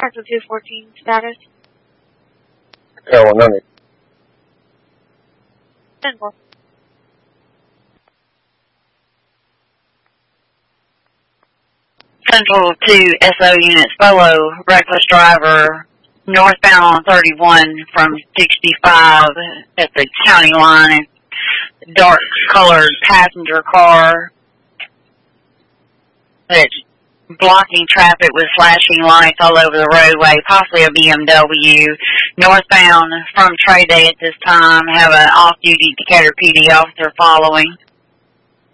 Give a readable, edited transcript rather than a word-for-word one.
Parkland 214 status. Carolyn, none. 10-4. Central 2 SO units, follow reckless driver northbound on 31 from 65 at the county line. Dark colored passenger car that's blocking traffic with flashing lights all over the roadway, possibly a BMW. Northbound from Trade Day at this time, have an off-duty Decatur PD officer following.